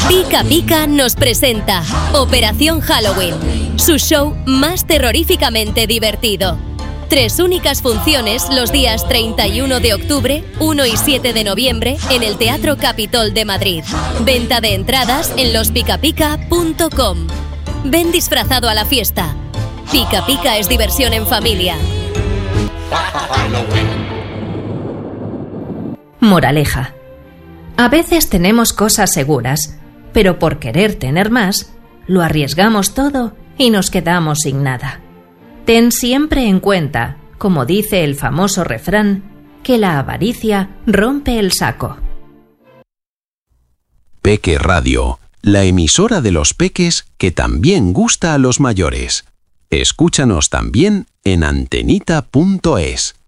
Pica Pica nos presenta Operación Halloween, su show más terroríficamente divertido. 3 únicas funciones los días 31 de octubre, 1 y 7 de noviembre en el Teatro Capitol de Madrid. Venta de entradas en lospicapica.com. Ven disfrazado a la fiesta. Pica Pica es diversión en familia. Moraleja. A veces tenemos cosas seguras, pero por querer tener más, lo arriesgamos todo y nos quedamos sin nada. Ten siempre en cuenta, como dice el famoso refrán, que la avaricia rompe el saco. Peque Radio, la emisora de los peques que también gusta a los mayores. Escúchanos también en antenita.es.